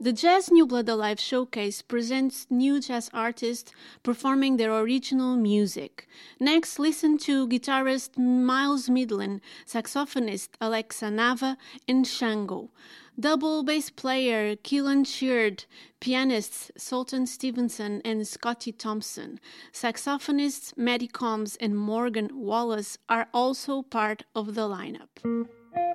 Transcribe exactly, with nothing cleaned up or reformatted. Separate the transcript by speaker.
Speaker 1: The Jazz New Blood Alive Showcase presents new jazz artists performing their original music. Next, listen to guitarist Miles Midland, saxophonist Alexa Nava, and Shango. Double bass player Keelan Sheard, pianists Sultan Stevenson and Scotty Thompson, saxophonists Maddie Combs and Morgan Wallace are also part of the lineup.